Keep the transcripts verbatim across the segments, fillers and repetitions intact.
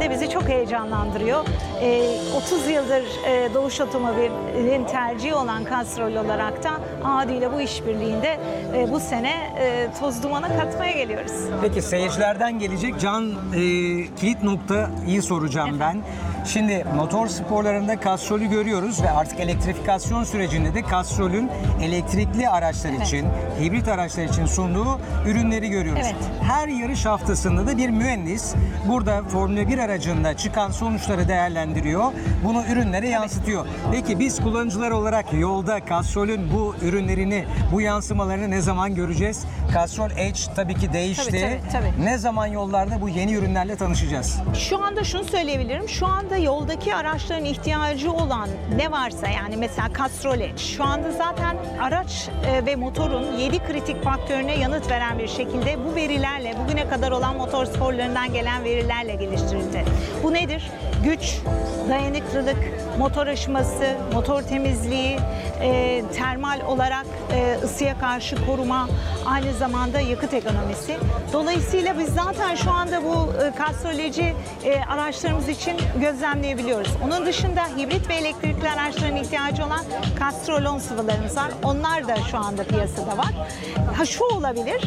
de bizi çok heyecanlandırıyor. E, otuz yıldır e, Doğuş Otomobil'in tercihi olan Castrol olarak da Audi ile bu işbirliğinde e, bu sene e, toz dumana katmaya geliyoruz. Peki seyircilerden gelecek can e, kilit noktayı soracağım ben. Şimdi motor sporlarında Castrol'ü görüyoruz ve artık elektrifikasyon sürecinde de Castrol'ün elektrikli araçlar Evet. için, hibrit araçlar için sunduğu ürünleri görüyoruz. Evet. Her yarış haftasında da bir mühendis burada Formula bir aracında çıkan sonuçları değerlendiriyor. Bunu ürünlere yansıtıyor. Peki biz kullanıcılar olarak yolda Castrol'ün bu ürünlerini, bu yansımalarını ne zaman göreceğiz? Castrol Edge tabii ki değişti. Tabii, tabii, tabii. Ne zaman yollarda bu yeni ürünlerle tanışacağız? Şu anda şunu söyleyebilirim. Şu anda yoldaki araçların ihtiyacı olan ne varsa, yani mesela Castrol Edge şu anda zaten araç e, ve motorun yedi kritik faktörüne yanıt veren bir şekilde bu verilerle, bugüne kadar olan motor sporlarından gelen verilerle geliştirildi. Bu nedir? Güç, dayanıklılık, motor aşıması, motor temizliği, e, termal olarak e, ısıya karşı koruma, aynı zamanda yakıt ekonomisi. Dolayısıyla biz zaten şu anda bu e, Castrol Edge'i e, araçlarımız için gözlemleyebiliyoruz. Onun dışında hibrit ve elektrikli araçların ihtiyacı olan Castrol on sıvılarımız var. Onlar da şu anda piyasada var. Ha şu olabilir,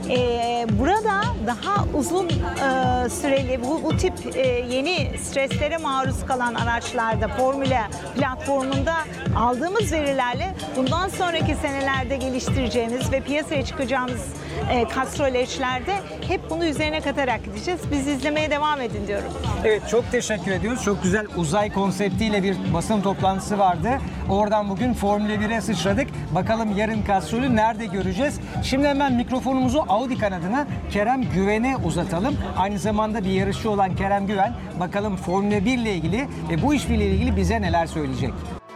e, burada daha uzun e, süreli bu, bu tip e, yeni streslere maruz kalan araçlarda Formula platformunda aldığımız verilerle bundan sonraki senelerde geliştireceğimiz ve piyasaya çıkacağımız e, Castrol Edge'lerde hep bunu üzerine katarak gideceğiz. Biz izlemeye devam edin diyorum. Evet, çok teşekkür ediyoruz. Çok güzel uzay konseptiyle bir basın toplantısı vardı. Oradan bugün Formula bire sıçradık. Bakalım yarın Castrol'ü nerede göreceğiz? Şimdi hemen mikrofonumuzu Audi kanadına Kerem Güven'e uzatalım. Aynı zamanda bir yarışçı olan Kerem Güven bakalım Formula bir ile ilgili ve bu işbirliği ile ilgili bize neler söyleyecek?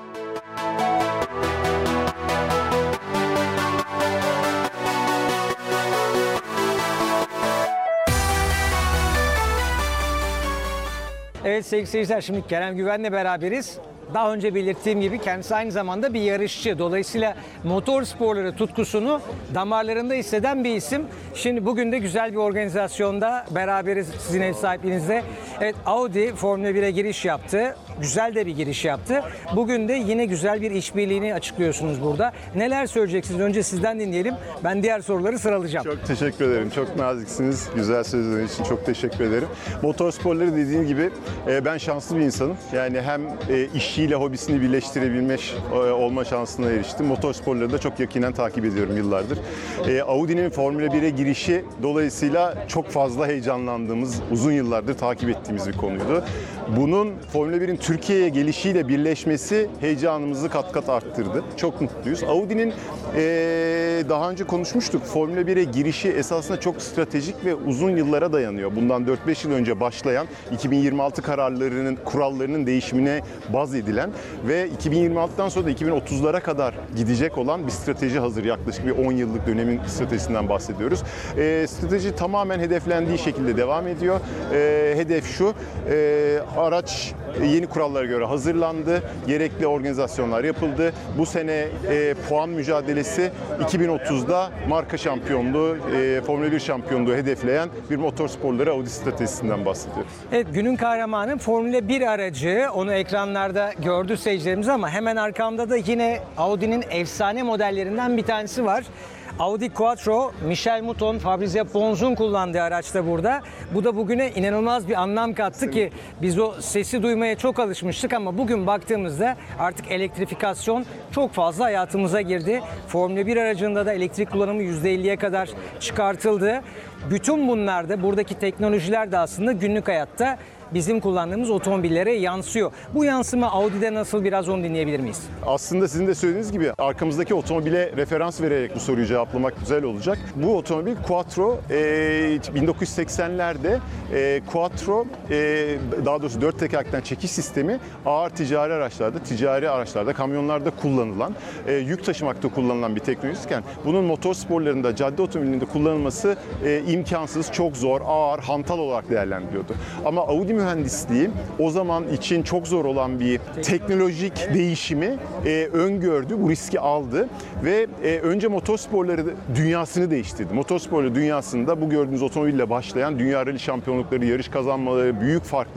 Evet sevgili seyirciler, şimdi Kerem Güven'le beraberiz. Daha önce belirttiğim gibi kendisi aynı zamanda bir yarışçı. Dolayısıyla motor sporları tutkusunu damarlarında hisseden bir isim. Şimdi bugün de güzel bir organizasyonda beraberiz sizin ev sahipliğinizde. Evet, Audi Formula bire giriş yaptı. Güzel de bir giriş yaptı. Bugün de yine güzel bir işbirliğini açıklıyorsunuz burada. Neler söyleyeceksiniz? Önce sizden dinleyelim. Ben diğer soruları sıralayacağım. Çok teşekkür ederim. Çok naziksiniz. Güzel sözleriniz için çok teşekkür ederim. Motor sporları dediğim gibi ben şanslı bir insanım. Yani hem işiyle hobisini birleştirebilmiş olma şansına eriştim. Motor sporları da çok yakinen takip ediyorum yıllardır. Audi'nin Formula bire girişi dolayısıyla çok fazla heyecanlandığımız, uzun yıllardır takip ettiğimiz bir konuydu. Bunun Formula birin Türkiye'ye gelişiyle birleşmesi heyecanımızı kat kat arttırdı. Çok mutluyuz. Audi'nin ee, daha önce konuşmuştuk. Formula bire girişi esasında çok stratejik ve uzun yıllara dayanıyor. Bundan dört beş yıl önce başlayan iki bin yirmi altı kararlarının, kurallarının değişimine baz edilen ve iki bin yirmi altıdan sonra da iki bin otuzlara kadar gidecek olan bir strateji hazır. Yaklaşık bir on yıllık dönemin stratejisinden bahsediyoruz. Ee, strateji tamamen hedeflendiği şekilde devam ediyor. Ee, hedef şu, e, araç yeni kurallara göre hazırlandı. Gerekli organizasyonlar yapıldı. Bu sene e, puan mücadelesi iki bin otuzda marka şampiyonluğu, e, Formula bir şampiyonluğu hedefleyen bir motor sporları Audi stratejisinden bahsediyoruz. Evet, günün kahramanı Formula bir aracı. Onu ekranlarda gördü seyircilerimiz ama hemen arkamda da yine Audi'nin efsane modellerinden bir tanesi var. Audi Quattro, Michel Mouton, Fabrizio Ponz'un kullandığı araçta burada. Bu da bugüne inanılmaz bir anlam kattı ki biz o sesi duymaya çok alışmıştık ama bugün baktığımızda artık elektrifikasyon çok fazla hayatımıza girdi. Formula bir aracında da elektrik kullanımı yüzde elliye kadar çıkartıldı. Bütün bunlar da, buradaki teknolojiler de aslında günlük hayatta bizim kullandığımız otomobillere yansıyor. Bu yansıma Audi'de nasıl, biraz onu dinleyebilir miyiz? Aslında sizin de söylediğiniz gibi arkamızdaki otomobile referans vererek bu soruyu cevaplamak güzel olacak. Bu otomobil Quattro e, bin dokuz yüz seksenlerde e, Quattro e, daha doğrusu dört tekerlekten çekiş sistemi ağır ticari araçlarda, ticari araçlarda, kamyonlarda kullanılan, e, yük taşımakta kullanılan bir teknolojiyken bunun motor sporlarında, cadde otomobilinde kullanılması e, imkansız, çok zor, ağır, hantal olarak değerlendiriliyordu. Ama Audi mühendisliği o zaman için çok zor olan bir teknolojik değişimi e, öngördü, bu riski aldı ve e, önce motorsporları dünyasını değiştirdi. Motorsporları dünyasında bu gördüğünüz otomobille başlayan dünya rally şampiyonlukları, yarış kazanmaları, büyük farklı